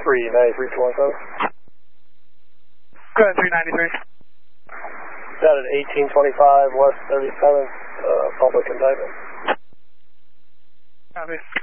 393.7. Go ahead, 393. That at 1825 West 37th, public indictment. Copy.